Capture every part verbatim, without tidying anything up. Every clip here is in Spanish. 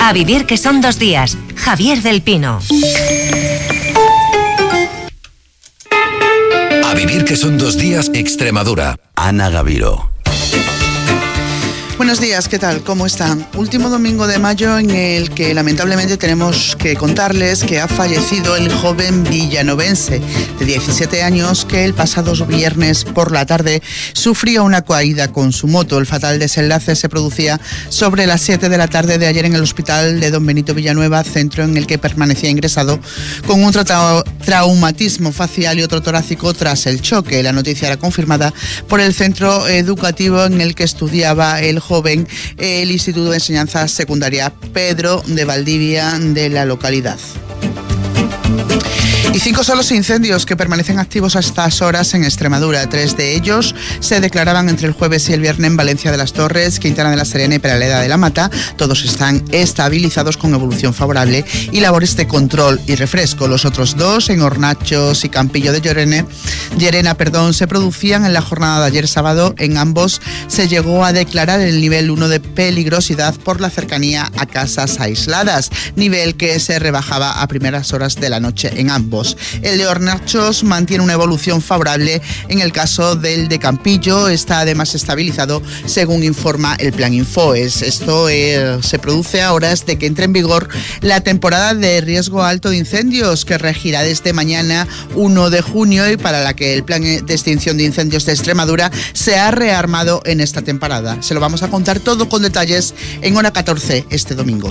A vivir que son dos días. Javier del Pino. A vivir que son dos días, Extremadura. Ana Gaviro. Buenos días, ¿qué tal? ¿Cómo están? Último domingo de mayo en el que lamentablemente tenemos que contarles que ha fallecido el joven villanovense de diecisiete años que el pasado viernes por la tarde sufrió una caída con su moto. El fatal desenlace se producía sobre las siete de la tarde de ayer en el hospital de Don Benito Villanueva, centro en el que permanecía ingresado con un tra- traumatismo facial y otro torácico tras el choque. La noticia era confirmada por el centro educativo en el que estudiaba el joven, el Instituto de Enseñanza Secundaria Pedro de Valdivia de la localidad. Y cinco son los incendios que permanecen activos a estas horas en Extremadura. Tres de ellos se declaraban entre el jueves y el viernes en Valencia de las Torres, Quintana de la Serena y Peraleda de la Mata. Todos están estabilizados con evolución favorable y labores de control y refresco. Los otros dos, en Hornachos y Campillo de Llerena, Llerena, perdón, se producían en la jornada de ayer sábado. En ambos se llegó a declarar el nivel uno de peligrosidad por la cercanía a casas aisladas, nivel que se rebajaba a primeras horas de la noche en ambos. El de Hornachos mantiene una evolución favorable. En el caso del de Campillo está además estabilizado, según informa el Plan Infoes. Esto eh, se produce a horas de que entre en vigor la temporada de riesgo alto de incendios, que regirá desde mañana uno de junio y para la que el Plan de Extinción de Incendios de Extremadura se ha rearmado en esta temporada. Se lo vamos a contar todo con detalles en hora catorce este domingo.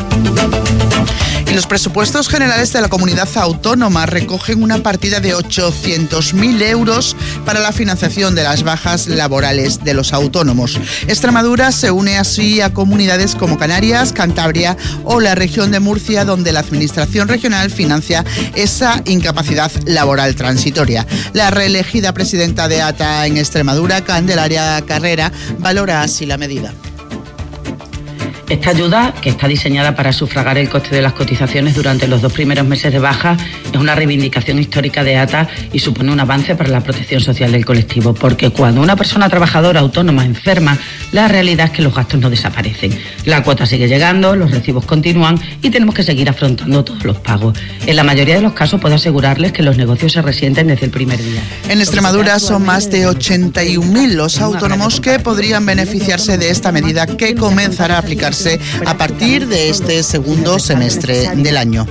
Y los presupuestos generales de la comunidad autónoma recogen una partida de ochocientos mil euros para la financiación de las bajas laborales de los autónomos. Extremadura se une así a comunidades como Canarias, Cantabria o la región de Murcia, donde la administración regional financia esa incapacidad laboral transitoria. La reelegida presidenta de A T A en Extremadura, Candelaria Carrera, valora así la medida. Esta ayuda, que está diseñada para sufragar el coste de las cotizaciones durante los dos primeros meses de baja, es una reivindicación histórica de A T A y supone un avance para la protección social del colectivo, porque cuando una persona trabajadora autónoma enferma, la realidad es que los gastos no desaparecen. La cuota sigue llegando, los recibos continúan y tenemos que seguir afrontando todos los pagos. En la mayoría de los casos puedo asegurarles que los negocios se resienten desde el primer día. En Extremadura son más de ochenta y un mil los autónomos que podrían beneficiarse de esta medida, que comenzará a aplicarse a partir de este segundo semestre del año.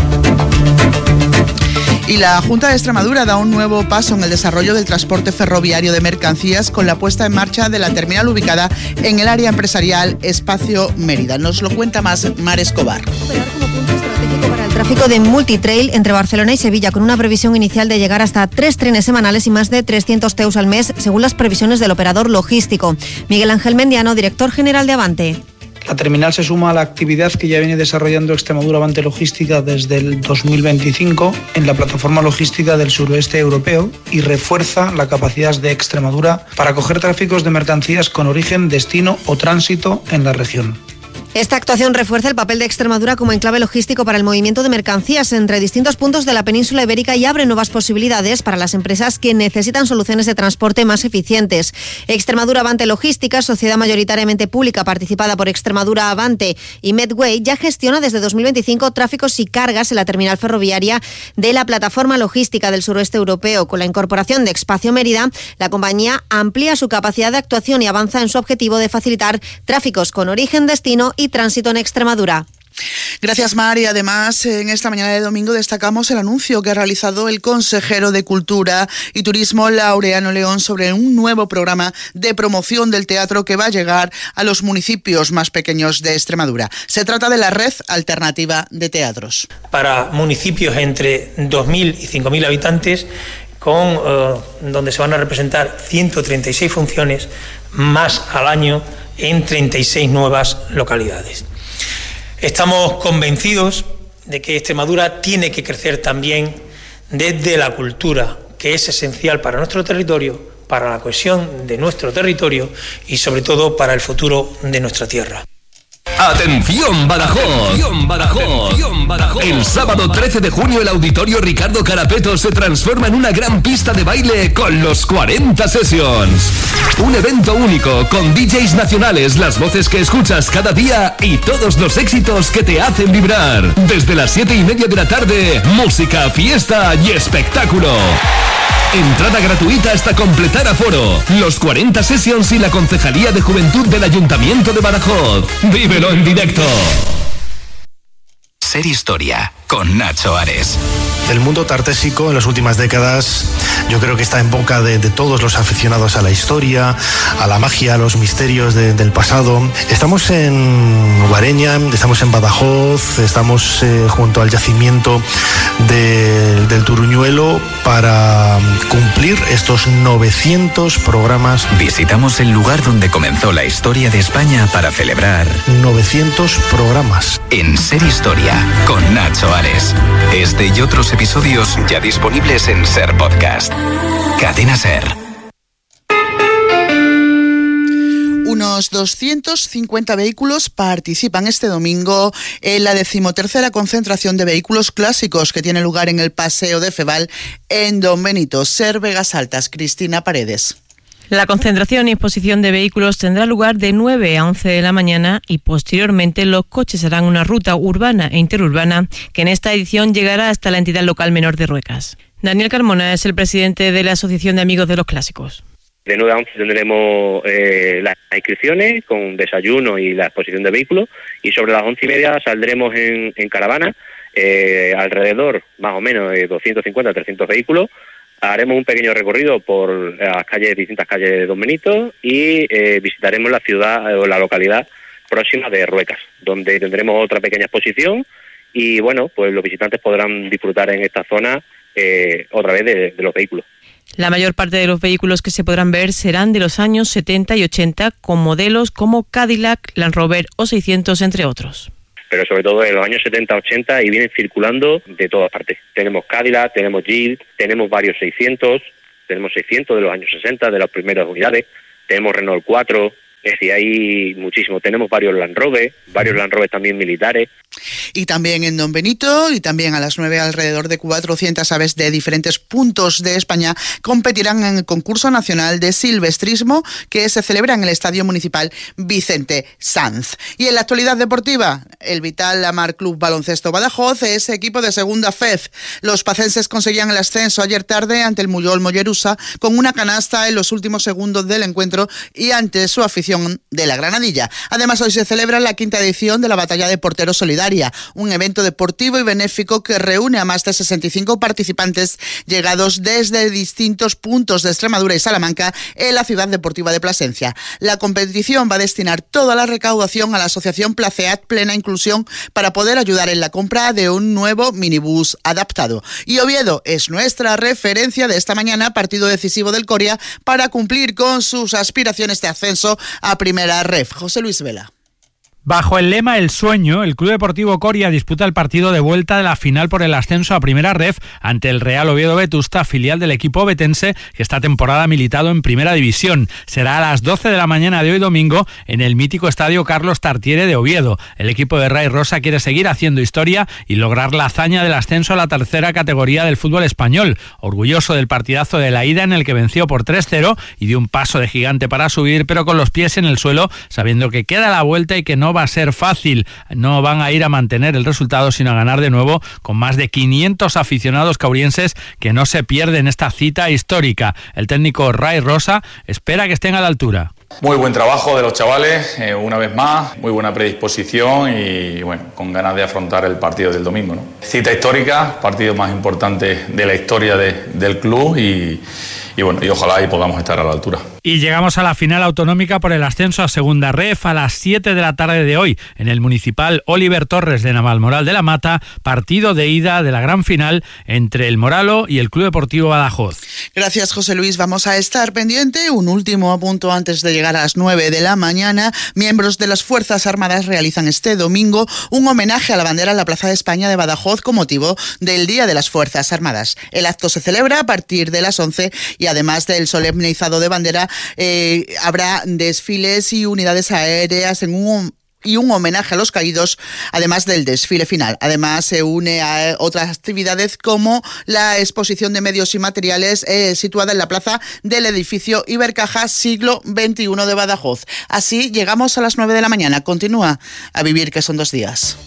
Y la Junta de Extremadura da un nuevo paso en el desarrollo del transporte ferroviario de mercancías con la puesta en marcha de la terminal ubicada en el área empresarial Espacio Mérida. Nos lo cuenta más Mar Escobar. Para el tráfico de multitrail entre Barcelona y Sevilla, con una previsión inicial de llegar hasta tres trenes semanales y más de trescientos teus al mes, según las previsiones del operador logístico. Miguel Ángel Mendiano, director general de Avante. La terminal se suma a la actividad que ya viene desarrollando Extremadura Avante Logística desde el dos mil veinticinco en la plataforma logística del suroeste europeo y refuerza la capacidad de Extremadura para acoger tráficos de mercancías con origen, destino o tránsito en la región. Esta actuación refuerza el papel de Extremadura como enclave logístico para el movimiento de mercancías entre distintos puntos de la península ibérica y abre nuevas posibilidades para las empresas que necesitan soluciones de transporte más eficientes. Extremadura Avante Logística, sociedad mayoritariamente pública participada por Extremadura Avante y Medway, ya gestiona desde dos mil veinticinco tráficos y cargas en la terminal ferroviaria de la plataforma logística del suroeste europeo. Con la incorporación de Espacio Mérida, la compañía amplía su capacidad de actuación y avanza en su objetivo de facilitar tráficos con origen, destino y tránsito en Extremadura. Gracias, Mar. Y además, en esta mañana de domingo destacamos el anuncio que ha realizado el consejero de Cultura y Turismo, Laureano León, sobre un nuevo programa de promoción del teatro que va a llegar a los municipios más pequeños de Extremadura. Se trata de la Red Alternativa de Teatros. Para municipios entre dos mil y cinco mil habitantes, con eh, donde se van a representar ciento treinta y seis funciones más al año en treinta y seis nuevas localidades. Estamos convencidos de que Extremadura tiene que crecer también desde la cultura, que es esencial para nuestro territorio, para la cohesión de nuestro territorio y sobre todo para el futuro de nuestra tierra. ¡Atención Badajoz! ¡Atención Badajoz! ¡Atención Badajoz! El sábado trece de junio el Auditorio Ricardo Carapeto se transforma en una gran pista de baile con los cuarenta Sessions. Un evento único con D Js nacionales, las voces que escuchas cada día y todos los éxitos que te hacen vibrar. Desde las siete y media de la tarde, música, fiesta y espectáculo. Entrada gratuita hasta completar aforo. Los cuarenta Sessions y la Concejalía de Juventud del Ayuntamiento de Badajoz. Vívelo en directo. Ser Historia con Nacho Ares. El mundo tartésico en las últimas décadas yo creo que está en boca de, de todos los aficionados a la historia, a la magia, a los misterios de, del pasado. Estamos en Guareña, estamos en Badajoz, estamos eh, junto al yacimiento de, del Turuñuelo para cumplir estos novecientos programas. Visitamos el lugar donde comenzó la historia de España para celebrar novecientos programas. En Ser Historia con Nacho Ares. Este y otros episodios ya disponibles en Ser Podcast. Cadena Ser. Unos doscientos cincuenta vehículos participan este domingo en la decimotercera concentración de vehículos clásicos que tiene lugar en el Paseo de Feval en Don Benito. Ser Vegas Altas, Cristina Paredes. La concentración y exposición de vehículos tendrá lugar de nueve a once de la mañana y posteriormente los coches harán una ruta urbana e interurbana que en esta edición llegará hasta la entidad local menor de Ruecas. Daniel Carmona es el presidente de la Asociación de Amigos de los Clásicos. De nueve a once tendremos eh, las inscripciones con desayuno y la exposición de vehículos y sobre las once y media saldremos en, en caravana, eh, alrededor más o menos de doscientos cincuenta a trescientos vehículos. Haremos un pequeño recorrido por las calles, distintas calles de Don Benito y eh, visitaremos la ciudad o la localidad próxima de Ruecas, donde tendremos otra pequeña exposición y bueno, pues los visitantes podrán disfrutar en esta zona eh, otra vez de, de los vehículos. La mayor parte de los vehículos que se podrán ver serán de los años setenta y ochenta con modelos como Cadillac, Land Rover o seiscientos, entre otros. Pero sobre todo en los años setenta, ochenta y vienen circulando de todas partes. Tenemos Cadillac, tenemos Jeep, tenemos varios seiscientos, tenemos seiscientos de los años sesenta, de las primeras unidades, tenemos Renault cuatro, es decir, hay muchísimo. Tenemos varios Land Rover, varios Land Rover también militares. Y también en Don Benito y también a las nueve alrededor de cuatrocientas aves de diferentes puntos de España competirán en el concurso nacional de silvestrismo que se celebra en el Estadio Municipal Vicente Sanz. Y en la actualidad deportiva, el Vital Lamar Club Baloncesto Badajoz es equipo de segunda F E F. Los pacenses conseguían el ascenso ayer tarde ante el Muyol Mollerusa con una canasta en los últimos segundos del encuentro y ante su afición de la Granadilla. Además, hoy se celebra la quinta edición de la Batalla de Porteros Solidaria, un evento deportivo y benéfico que reúne a más de sesenta y cinco participantes llegados desde distintos puntos de Extremadura y Salamanca en la ciudad deportiva de Plasencia. La competición va a destinar toda la recaudación a la asociación Placeat Plena Inclusión para poder ayudar en la compra de un nuevo minibús adaptado. Y Oviedo es nuestra referencia de esta mañana, partido decisivo del Coria para cumplir con sus aspiraciones de ascenso a Primera Ref. José Luis Vela. Bajo el lema El Sueño, el Club Deportivo Coria disputa el partido de vuelta de la final por el ascenso a Primera Ref ante el Real Oviedo Vetusta, filial del equipo ovetense que esta temporada ha militado en Primera División. Será a las doce de la mañana de hoy domingo en el mítico estadio Carlos Tartiere de Oviedo. El equipo de Ray Rosa quiere seguir haciendo historia y lograr la hazaña del ascenso a la tercera categoría del fútbol español. Orgulloso del partidazo de la ida en el que venció por tres cero y dio un paso de gigante para subir, pero con los pies en el suelo, sabiendo que queda la vuelta y que no va a ser fácil. No van a ir a mantener el resultado, sino a ganar de nuevo con más de quinientos aficionados caurienses que no se pierden esta cita histórica. El técnico Ray Rosa espera que estén a la altura. Muy buen trabajo de los chavales, eh, una vez más, muy buena predisposición y bueno, con ganas de afrontar el partido del domingo, ¿no? Cita histórica, partido más importante de la historia de, del club y, y bueno, y ojalá y podamos estar a la altura. Y llegamos a la final autonómica por el ascenso a Segunda Ref a las siete de la tarde de hoy en el municipal Oliver Torres de Navalmoral de la Mata, partido de ida de la gran final entre el Moralo y el Club Deportivo Badajoz. Gracias, José Luis. Vamos a estar pendiente. Un último punto antes de llegar a las nueve de la mañana. Miembros de las Fuerzas Armadas realizan este domingo un homenaje a la bandera en la Plaza de España de Badajoz con motivo del Día de las Fuerzas Armadas. El acto se celebra a partir de las once y además del solemnizado de bandera, Eh, habrá desfiles y unidades aéreas en un y un homenaje a los caídos, además del desfile final. Además, se une a otras actividades como la exposición de medios y materiales eh, situada en la plaza del edificio Ibercaja siglo veintiuno de Badajoz. Así llegamos a las nueve de la mañana. Continúa a vivir, que son dos días.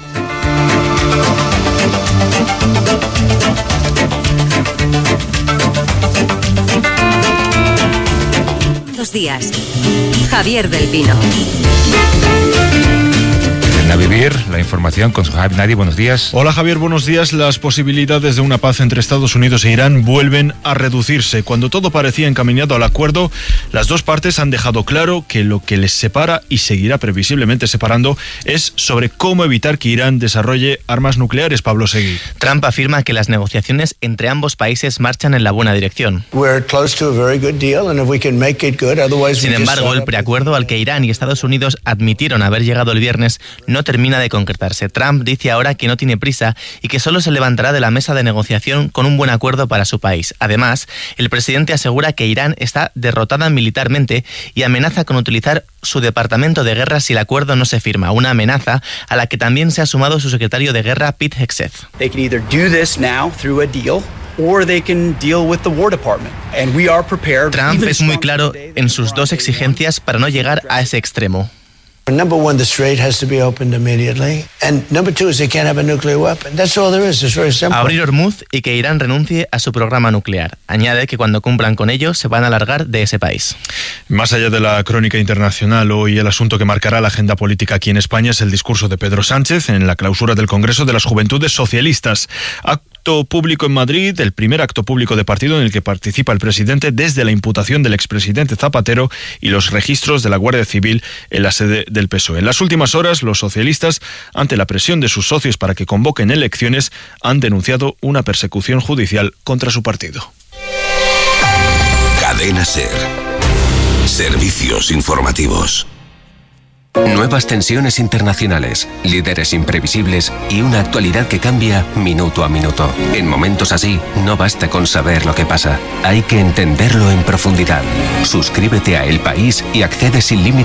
Dos días. Javier del Pino. A vivir, la información con Suhaib Nadi. Buenos días. Hola Javier, buenos días. Las posibilidades de una paz entre Estados Unidos e Irán vuelven a reducirse. Cuando todo parecía encaminado al acuerdo, las dos partes han dejado claro que lo que les separa y seguirá previsiblemente separando es sobre cómo evitar que Irán desarrolle armas nucleares. Pablo Seguí. Trump afirma que las negociaciones entre ambos países marchan en la buena dirección. Sin embargo, el preacuerdo al que Irán y Estados Unidos admitieron haber llegado el viernes no termina de concretarse. Trump dice ahora que no tiene prisa y que solo se levantará de la mesa de negociación con un buen acuerdo para su país. Además, el presidente asegura que Irán está derrotada militarmente y amenaza con utilizar su departamento de guerra si el acuerdo no se firma, una amenaza a la que también se ha sumado su secretario de guerra, Pete Hegseth. They can either do this now through a deal or they can deal with the War Department. And we are prepared. Trump es muy claro en sus dos exigencias para no llegar a ese extremo. Number one, the strait has to be opened immediately. And number two is they can't have a nuclear weapon. That's all there is. It's very simple. Abrir Hormuz y que Irán renuncie a su programa nuclear. Añade que cuando cumplan con ello se van a largar de ese país. Más allá de la crónica internacional, hoy el asunto que marcará la agenda política aquí en España es el discurso de Pedro Sánchez en la clausura del Congreso de las Juventudes Socialistas. Acto público en Madrid, el primer acto público de partido en el que participa el presidente desde la imputación del expresidente Zapatero y los registros de la Guardia Civil en la sede del P S O E. En las últimas horas, los socialistas, ante la presión de sus socios para que convoquen elecciones, han denunciado una persecución judicial contra su partido. Cadena SER. Servicios informativos. Nuevas tensiones internacionales, líderes imprevisibles y una actualidad que cambia minuto a minuto. En momentos así, no basta con saber lo que pasa, hay que entenderlo en profundidad. Suscríbete a El País y accede sin límite